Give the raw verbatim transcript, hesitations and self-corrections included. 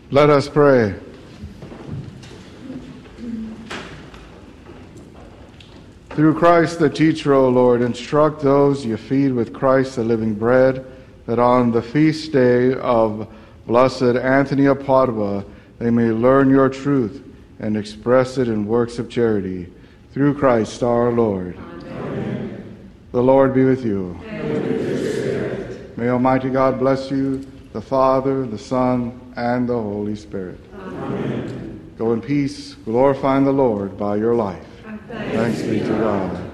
Let us pray. Through Christ the teacher, O Lord, instruct those you feed with Christ the living bread, that on the feast day of Blessed Anthony of Padua they may learn your truth and express it in works of charity. Through Christ our Lord. Amen. The Lord be with you. And with your spirit. May Almighty God bless you, the Father, the Son, and the Holy Spirit. Amen. Go in peace, glorifying the Lord by your life. Thanks, Thanks be to God.